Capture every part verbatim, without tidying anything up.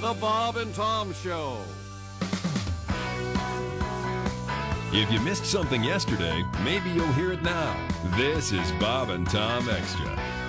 The Bob and Tom Show. If you missed something yesterday, maybe you'll hear it now. This is Bob and Tom Extra.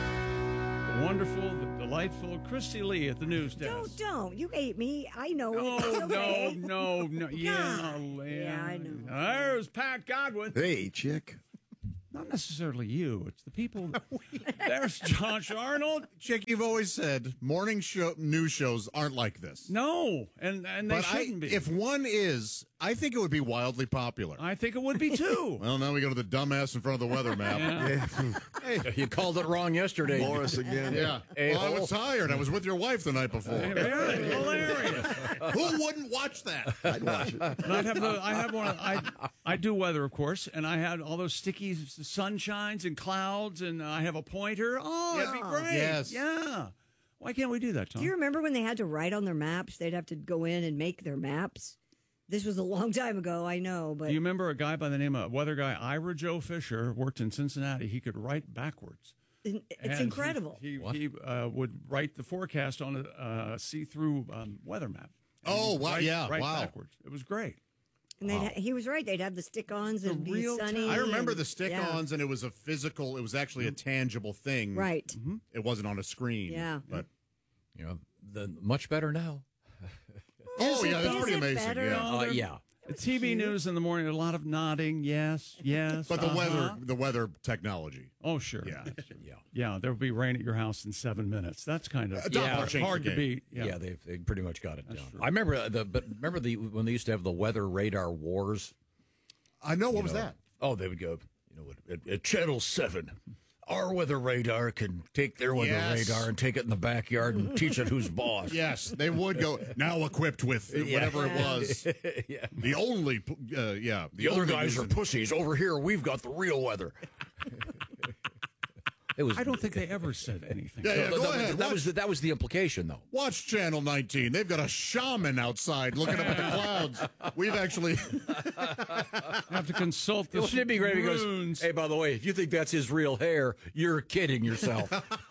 The wonderful, the delightful Christy Lee at the news desk. Don't, don't. You hate me. I know No, it. It's okay. no, no, no. Yeah, God. yeah. Yeah, I know. There's Pat Godwin. Hey, chick. Not necessarily you. It's the people. There's Josh Arnold. Chick, you've always said morning show news shows aren't like this. No, and and they But I, shouldn't be. if one is, I think it would be wildly popular. I think it would be too. Well, now we go to the dumbass in front of the weather map. Yeah. Hey, You called it wrong yesterday. Morris again. yeah. Well, I was tired. I was with your wife the night before. Very hilarious. Who wouldn't watch that? I'd watch it. And I'd have the, I have one. Of, I I do weather, of course, and I had all those sticky sunshines and clouds, and I have a pointer. Oh, that'd be great. Yes. Yeah. Why can't we do that, Tom? Do you remember when they had to write on their maps? They'd have to go in and make their maps. This was a long time ago, I know, but Do you remember a guy by the name of weather guy Ira Joe Fisher worked in Cincinnati? He could write backwards. it's And incredible. He he, he uh, would write the forecast on a uh, see-through um, weather map. And Oh, he'd wow, write- yeah, write wow. backwards. It was great. and they'd ha- he was right. They'd have the stick-ons and The be real sunny. time. I remember and- the stick-ons, and it was a physical. It was actually a tangible thing. Yeah. Right. Mm-hmm. It wasn't on a screen. Yeah. But You know, the, much better now. oh it- yeah, that's is pretty it amazing. better? Yeah. Uh, yeah. The T V news in the morning, a lot of nodding. Yes, yes. But the uh-huh. weather, the weather technology. Oh, sure. Yeah. Yeah. Yeah, there will be rain at your house in seven minutes. That's kind of Uh, Doppler yeah, changed hard the to game. beat. Yeah, Yeah. they've they pretty much got it down. true. I remember the but remember the when they used to have the weather radar wars. I know. What you was know? that? Oh, they would go, you know, at, at Channel Seven. Our weather radar can take their weather Yes. radar and take it in the backyard and teach it who's boss. Yes, they would go now equipped with whatever it was. Yeah. The only, uh, yeah, The other only guys are reason- pussies. Over here, we've got the real weather. It was. I don't think they ever said anything. Yeah, yeah, that, go that- ahead. that watch, was the, that was the implication, though. watch Channel nineteen. They've got a shaman outside looking up at the clouds. We've actually. I have to consult the Wouldn't it be great? He goes, runes. hey, by the way, if you think that's his real hair, you're kidding yourself.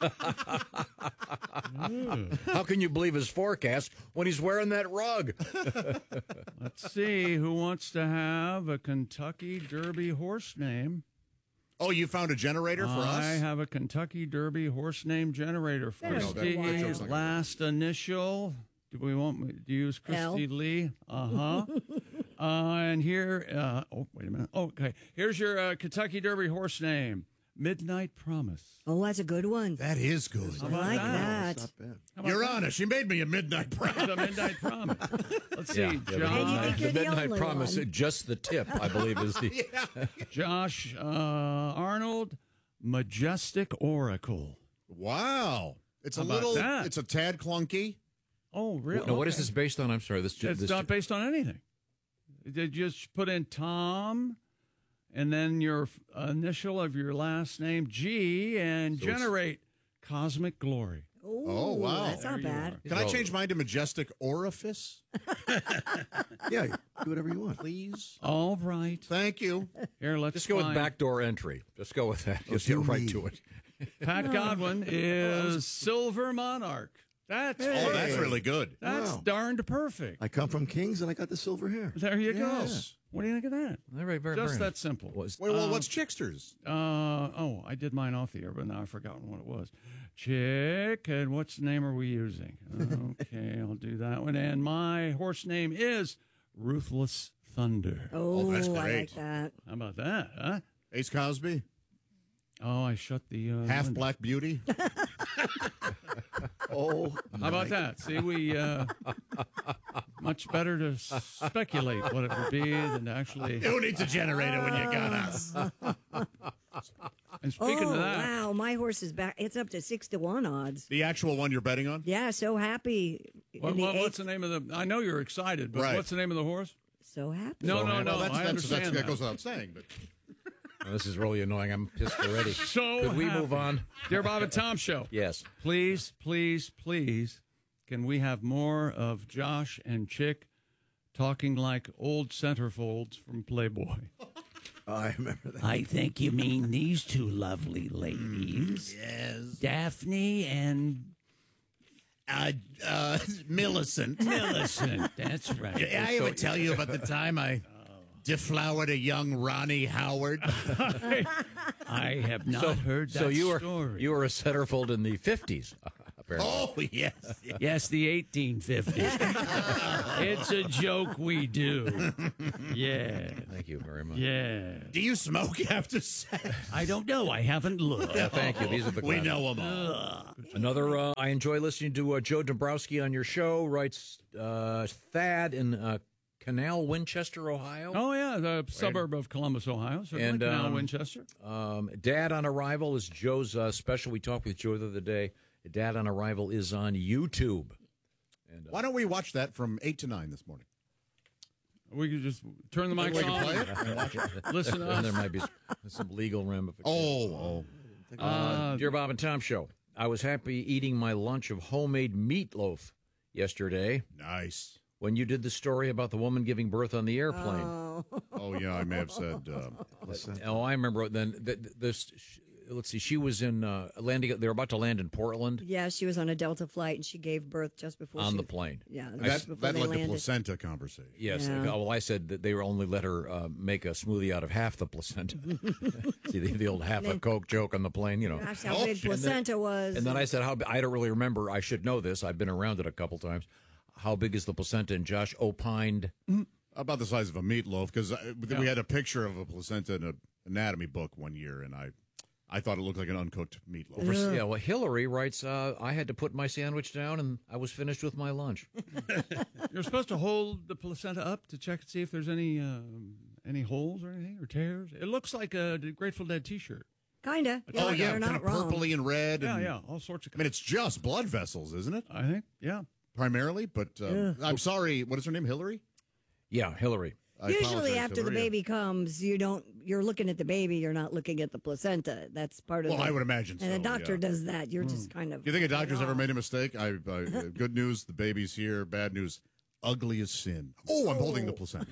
How can you believe his forecast when he's wearing that rug? Let's see who wants to have a Kentucky Derby horse name. Oh, you found a generator for I us? have a Kentucky Derby horse name generator for There's Christy. one. Joke's not gonna Last initial. Do we want me to use Christy L. Lee? Uh-huh. uh And here, uh, oh, wait a minute. Okay. Here's your uh, Kentucky Derby horse name. Midnight Promise. Oh, that's a good one. That is good. I like that? that. Not bad. How about Your that? Honor, she made me a midnight promise. The Midnight Promise. Let's see. Yeah, yeah, the Josh, And you think The you're the Midnight only Promise, one. just the tip, I believe, is the. Josh uh, Arnold, Majestic Oracle. Wow. It's a How about little, that? it's a tad clunky. Oh, really? No, what is this based on? I'm sorry. This, It's this not based on anything. They just put in Tom and then your uh, initial of your last name, G, and generate Cosmic Glory. Ooh, Oh, wow. That's not There you bad. are. Can I change mine to Majestic Orifice, Yeah, do whatever you want. please? All right. Thank you. Here, let's Just go with find- backdoor entry. Just go with that. Just do get right me. to it. Pat Godwin is Silver Monarch. That's Oh, that's really good. That's Wow. darned perfect. I come from Kings and I got the silver hair. There you Yes. go. What do you think of that? Very, very, Just very that nice. simple. Was, Wait, well, what's Chicksters? Uh, oh, I did mine off the air, but now I've forgotten what it was. Chick, and what's the name are we using? Okay, I'll do that one. And my horse name is Ruthless Thunder. Oh, that's I like great. that. How about that, huh? Ace Cosby? Oh, I shut the uh, Half window. Black Beauty? Oh, How about that? See, we uh, much better to speculate what it would be than to actually. Who needs a generator when you got us? And speaking oh, of that, wow. My horse is back. It's up to six to one odds. The actual one you're betting on? Yeah, so happy. what, In the what, what's eighth- the name of the? I know you're excited, but Right. what's the name of the horse? So happy. No, no, Well, no. that's, I that's, understand that's, that that. goes without saying. But Oh, this is really annoying. I'm pissed already. So Could we happy. move on? Dear Bob and Tom Show. Yes. Please, please, please, can we have more of Josh and Chick talking like old centerfolds from Playboy? I remember that. I think you mean these two lovely ladies. yes. Daphne and Uh, uh, Millicent. Millicent. That's right. Yeah, I ever tell you about the time I deflowered a young Ronnie Howard? I, I have not So- heard that so you were story. you were a centerfold in the fifties, apparently. Oh, yes. yes. Yes, the eighteen fifties. It's a joke we do. Yeah. Thank you very much. Yeah. Do you smoke after sex? I don't know. I haven't looked. Yeah, thank you. These are the We classics. know them all. Another, uh, I enjoy listening to uh, Joe Dombrowski on your show, writes uh, Thad in uh, Canal, Winchester, Ohio. Oh, yeah, the suburb of Columbus, Ohio. So And, now um, Winchester. Um, Dad on Arrival is Joe's uh, special. We talked with Joe the other day. Dad on Arrival is on YouTube. And, uh, Why don't we watch that from eight to nine this morning? We could just turn the mics We can on. play it? Listen to and there us. might be s- some legal ramifications. Oh, oh. Uh, Dear Bob and Tom Show, I was happy eating my lunch of homemade meatloaf yesterday Nice. when you did the story about the woman giving birth on the airplane. Oh. Oh, yeah, I may have said. Uh, Oh, I remember then. th- th- This, let's see, she was in uh, landing. They were about to land in Portland Yeah, she was on a Delta flight and she gave birth just before on she, the plane. Yeah, that just before that they led to landed. placenta conversation. Yes. Yeah. Well, I said that they were only let her uh, make a smoothie out of half the placenta. See the, the old half a Coke joke on the plane, you know. Gosh, how Oh, big shit. placenta was. And then I said, "How? bi- I don't really remember. I should know this. I've been around it a couple times. How big is the placenta?" And Josh opined, About the size of a meatloaf, because Yeah. we had a picture of a placenta in an anatomy book one year, and I, I thought it looked like an uncooked meatloaf. For- yeah, well, Hillary writes, uh, I had to put my sandwich down and I was finished with my lunch. You're supposed to hold the placenta up to check to see if there's any uh, any holes or anything or tears. It looks like a Grateful Dead T-shirt. Kinda. Oh, You're- yeah, you're kind not of wrong. purpley and red. Yeah, and, yeah, all sorts of. I mean, it's just blood vessels, isn't it? I think, yeah. Primarily, but um, I'm sorry. What is her name? Hillary. Yeah, Hillary. I Usually apologize, after the Hillary. baby comes, you don't. You're looking at the baby. You're not looking at the placenta. That's part of. Well, the, I would imagine And so, the doctor yeah. does that. You're just kind of. Do you think a doctor's ever made a mistake? I, I uh, good news, the baby's here. Bad news, ugly as sin. Oh, I'm holding the placenta.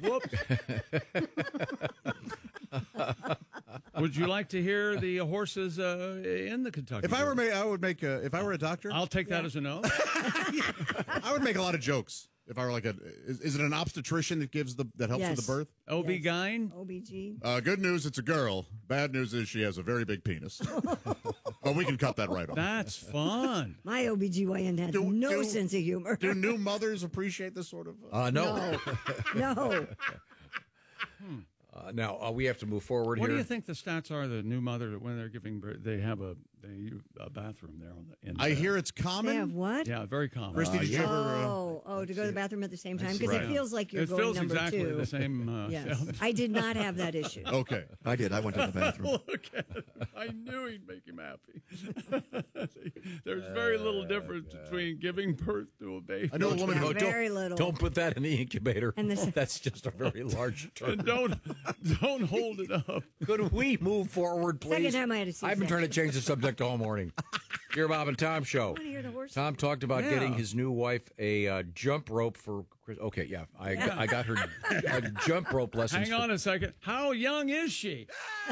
Would you like to hear the horses uh, in the Kentucky? If I were, Derby? ma- I would make. A, if I were a doctor, I'll take that as a no. I would make a lot of jokes. If I were like a, is, is it an obstetrician that gives the that helps Yes. with the birth? O B Gyn. O B G. Uh, good news, it's a girl. Bad news is she has a very big penis. But we can cut that right off. That's fun. My O B G Y N has Do- no do- sense of humor. Do new mothers appreciate this sort of? Uh, Uh, no. No. no. Uh, now, uh, we have to move forward What here. do you think the stats are? The new mother when they're giving birth, they have a they a bathroom there on the. In I the- hear it's They common. have what? Yeah, very common. Christy, did you ever? Uh, Oh, oh, to go to the bathroom at the same time because Right. it feels like you're it going feels number exactly two. the same. Uh, Yes, sound. I did not have that issue. okay. I did. I went to the bathroom. Look at it. I knew he'd make him happy. There's very little difference between giving birth to a baby. I know a woman Yeah, who. Oh, very don't, little. Don't put that in the incubator. And the- That's just a very large term. And don't don't hold it up. Could we move forward, please? Second time I had a I've been trying to C-section. change the subject all morning. Dear Bob and Tom Show. Want to hear the horse? Tom talked about Yeah. getting his new wife a uh, jump rope for Chris. Okay, yeah, I, got, I got her a jump rope lessons. Hang on a second. How young is she?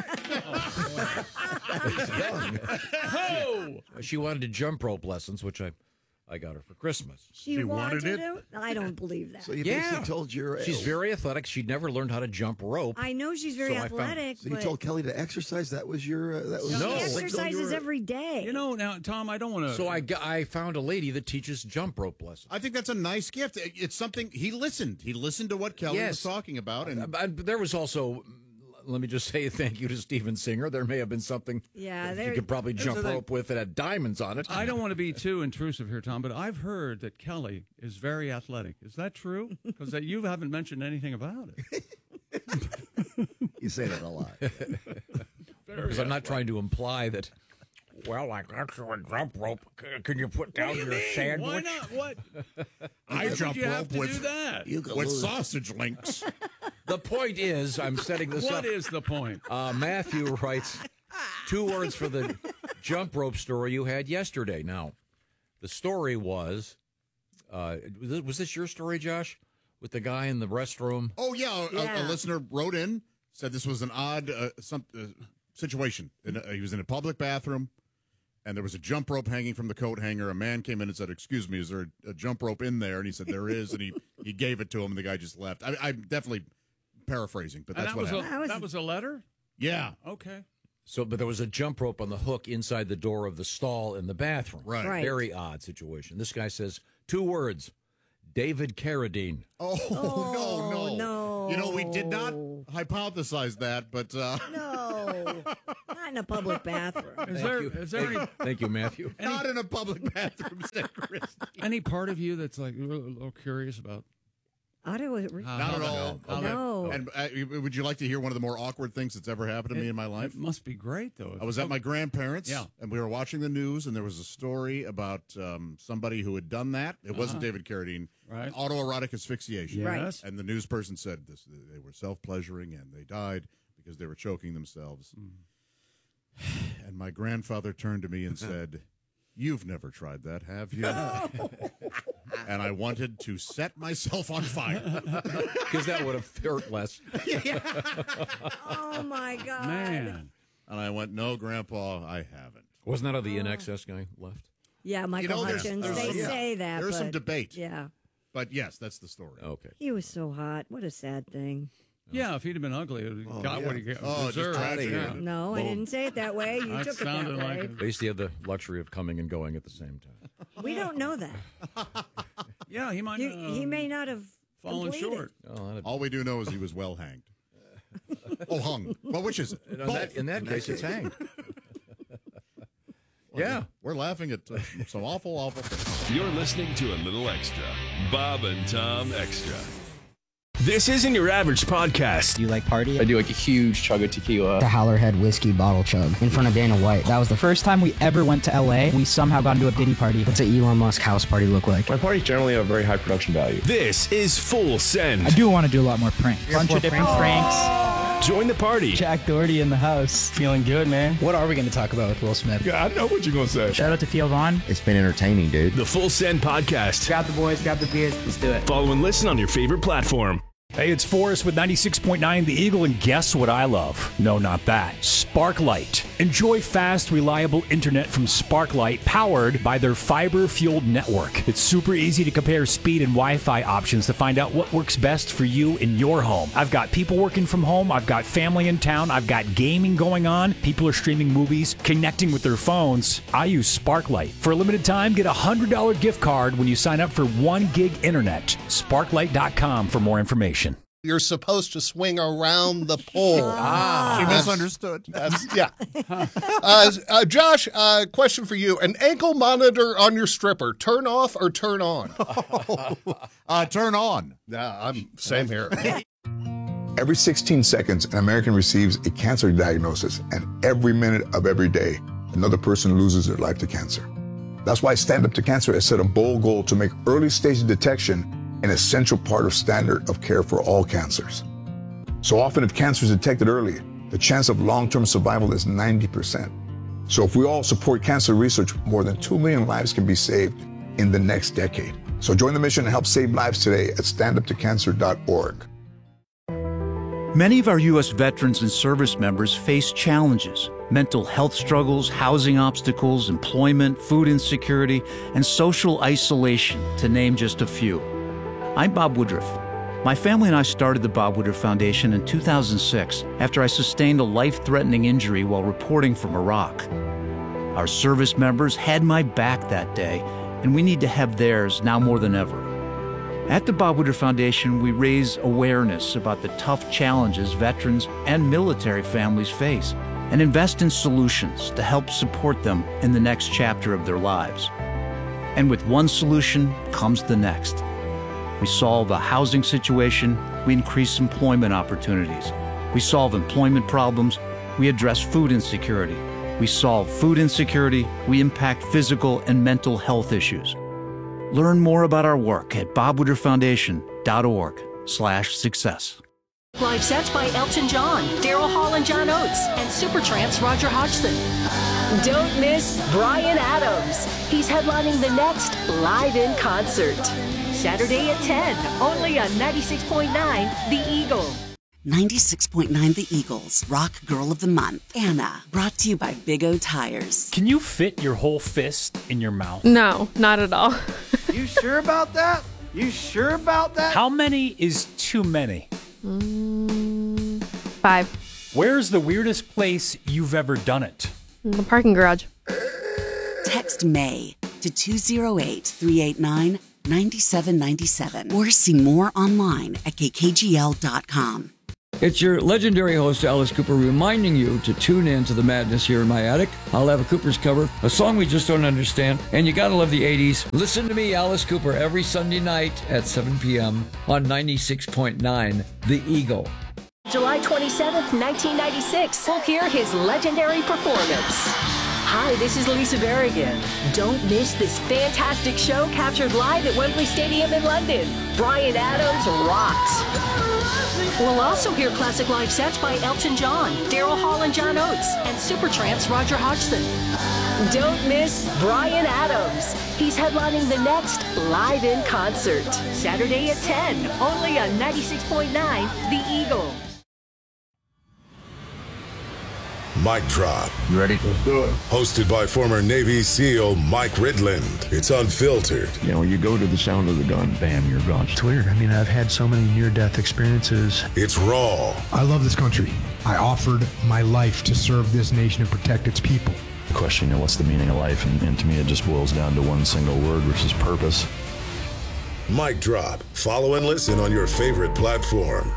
Oh, For, she wanted to jump rope lessons, which I, I got her for Christmas. She, She wanted, wanted it? to? I don't believe that. So you Yeah. basically told your. She's very athletic. She'd never learned how to jump rope. I know she's very So I found- athletic, So you but told Kelly to exercise. That was your. Uh, that was No. she Like, so exercises you were- every day. you know now, Tom. I don't want to. So I, got- I found a lady that teaches jump rope lessons. I think that's a nice gift. It- It's something he listened. He listened to what Kelly Yes. was talking about, and Uh, but there was also, let me just say thank you to Steven Singer. There may have been something Yeah, that you there- could probably Here's jump the thing. rope with that had diamonds on it. I don't want to be too intrusive here, Tom, but I've heard that Kelly is very athletic. Is that true? Because you haven't mentioned anything about it. You say that a lot. Because I'm not trying to imply that, well, like that's a jump rope. C- Can you put down your sandwich? Why not? What? I Why would jump you have rope to with do that? You go with lose. sausage links. The point is, I'm setting this What up. is the point? Uh, Matthew writes two words for the jump rope story you had yesterday. Now, the story was, uh, was this- was this your story, Josh? With the guy in the restroom? Oh yeah, a, Yeah. a listener wrote in, said this was an odd uh, some uh, situation. In a, he was in a public bathroom, and there was a jump rope hanging from the coat hanger. A man came in and said, "Excuse me, is there a, a jump rope in there?" And he said, "There is," and he, he gave it to him, and the guy just left. I, I'm definitely paraphrasing, but And that's that what was happened. a, That was- that was a letter? Yeah, Okay. So, but there was a jump rope on the hook inside the door of the stall in the bathroom. right. Right. Very odd situation. This guy says two words: David Carradine. Oh, no, no, no. You know, we did not hypothesize that, but uh, No, not in a public bathroom. Is Thank there, you. is there any, Thank you, Matthew. not in a public bathroom, said Christy. any part of you that's like a little, a little curious about Otto was re- how Not that- at all. how that- No. And uh, would you like to hear one of the more awkward things that's ever happened to me in my life? It must be great, though. I was at my grandparents', Yeah. and we were watching the news, and there was a story about um, somebody who had done that. It wasn't David Carradine. Right. Autoerotic asphyxiation. Right. Yes. And the news person said this: they were self-pleasuring, and they died because they were choking themselves. And my grandfather turned to me and said, "You've never tried that, have you?" And I wanted to set myself on fire. Because that would have hurt less. Oh my God, Man. And I went, "No, Grandpa, I haven't." Wasn't that how the N X S guy left? Yeah, Michael know, there's- Hutchins. there's They some- yeah, say that. there's some but- debate. Yeah, But yes, that's the story. Okay. he was so hot. What a sad thing. Yeah, if he'd have been ugly, it would have got what he got. Oh, just deserved. tragedy. Yeah. No, I didn't say it that way. You That took it that sounded way. like At least he had the luxury of coming and going at the same time. We don't know that. Yeah, he might You, have he may not have fallen completed. short. Oh, that'd- All we do know is he was well hanged. Oh, hung. Well, which is it? in, Both. that, in that case, it's hanged. Yeah. We're laughing at uh, some awful, awful things. You're listening to a little extra. Bob and Tom Extra. This isn't your average podcast. Do you like party? I do like a huge chug of tequila. The Howlerhead whiskey bottle chug in front of Dana White. That was the first time we ever went to L A. We somehow got into a Diddy party. What's an Elon Musk house party look like? My parties generally have a very high production value. This is Full Send. I do want to do a lot more pranks. Bunch of different pranks. Join the party. Jack Doherty in the house. Feeling good, man. What are we going to talk about with Will Smith? Yeah, I know what you're going to say. Shout out to Theo Vaughn. It's been entertaining, dude. The Full Send podcast. Grab the boys, grab the beers. Let's do it. Follow and listen on your favorite platform. Hey, it's Forrest with ninety-six point nine The Eagle, and guess what I love? No, not that. Sparklight. Enjoy fast, reliable internet from Sparklight, powered by their fiber-fueled network. It's super easy to compare speed and Wi-Fi options to find out what works best for you in your home. I've got people working from home. I've got family in town. I've got gaming going on. People are streaming movies, connecting with their phones. I use Sparklight. For a limited time, get a one hundred dollars gift card when you sign up for one gig internet. Sparklight dot com for more information. You're supposed to swing around the pole. Ah. She misunderstood. That's, yeah. uh, uh, Josh, uh, question for you. An ankle monitor on your stripper, turn off or turn on? uh, turn on. Yeah, I'm same here. Every sixteen seconds, an American receives a cancer diagnosis, and every minute of every day, another person loses their life to cancer. That's why Stand Up to Cancer has set a bold goal to make early stage detection an essential part of standard of care for all cancers. So often, if cancer is detected early, the chance of long-term survival is ninety percent. So if we all support cancer research, more than two million lives can be saved in the next decade. So join the mission and help save lives today at stand up to cancer dot org. Many of our U S veterans and service members face challenges: mental health struggles, housing obstacles, employment, food insecurity, and social isolation, to name just a few. I'm Bob Woodruff. My family and I started the Bob Woodruff Foundation in two thousand six after I sustained a life-threatening injury while reporting from Iraq. Our service members had my back that day, and we need to have theirs now more than ever. At the Bob Woodruff Foundation, we raise awareness about the tough challenges veterans and military families face and invest in solutions to help support them in the next chapter of their lives. And with one solution comes the next. We solve a housing situation, we increase employment opportunities. We solve employment problems, we address food insecurity. We solve food insecurity, we impact physical and mental health issues. Learn more about our work at bob woodruff foundation dot org slash success. Live sets by Elton John, Daryl Hall and John Oates, and Supertramp's Roger Hodgson. Don't miss Bryan Adams. He's headlining the next Live in Concert. Saturday at ten, only on ninety-six point nine The Eagle. ninety-six point nine The Eagles, Rock Girl of the Month, Anna, brought to you by Big O Tires. Can you fit your whole fist in your mouth? No, not at all. You sure about that? You sure about that? How many is too many? Mm, five. Where's the weirdest place you've ever done it? The parking garage. Text May to two oh eight, three eight nine, nine seven nine seven or see more online at k k g l dot com. It's your legendary host, Alice Cooper, reminding you to tune in to the madness here in my attic. I'll have a Cooper's cover, a song we just don't understand, and you gotta love the eighties. Listen to me, Alice Cooper, every Sunday night at seven p.m. on ninety-six point nine The Eagle. July twenty-seventh, nineteen ninety-six, we'll hear his legendary performance. Hi, this is Lisa Berrigan. Don't miss this fantastic show captured live at Wembley Stadium in London. Bryan Adams rocks. We'll also hear classic live sets by Elton John, Daryl Hall and John Oates, and Supertramp's Roger Hodgson. Don't miss Bryan Adams. He's headlining the next Live in Concert, Saturday at ten, only on ninety-six point nine The Eagle. Mic Drop. You ready? Let's do it. Hosted by former Navy SEAL Mike Ridland. It's unfiltered. You know, you go to the sound of the gun, bam, you're gone. It's weird. I mean, I've had so many near-death experiences. It's raw. I love this country. I offered my life to serve this nation and protect its people. The question, you know, what's the meaning of life? And, and to me, it just boils down to one single word, which is purpose. Mic Drop. Follow and listen on your favorite platform.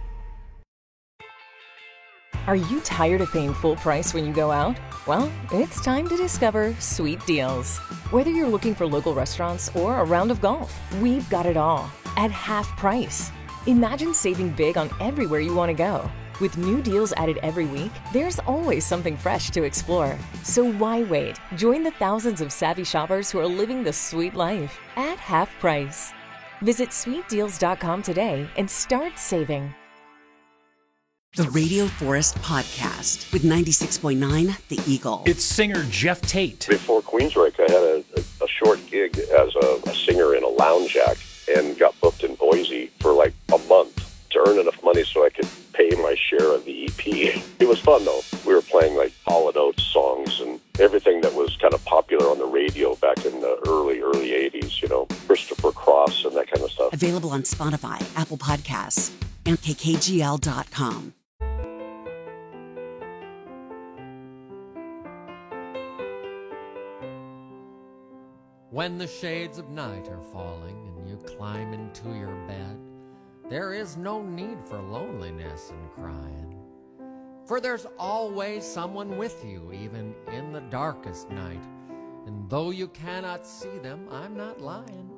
Are you tired of paying full price when you go out? Well, it's time to discover Sweet Deals. Whether you're looking for local restaurants or a round of golf, we've got it all at half price. Imagine saving big on everywhere you want to go. With new deals added every week, there's always something fresh to explore. So why wait? Join the thousands of savvy shoppers who are living the sweet life at half price. Visit sweet deals dot com today and start saving. The Radio Forest Podcast with ninety-six point nine The Eagle. It's singer Jeff Tate. Before Queensryche, I had a, a, a short gig as a, a singer in a lounge act and got booked in Boise for like a month to earn enough money so I could pay my share of the E P. It was fun, though. We were playing like Hall and Oates songs and everything that was kind of popular on the radio back in the early, early eighties, you know, Christopher Cross and that kind of stuff. Available on Spotify, Apple Podcasts, and k k g l dot com. When the shades of night are falling and you climb into your bed, there is no need for loneliness and crying. For there's always someone with you, even in the darkest night. And though you cannot see them, I'm not lying.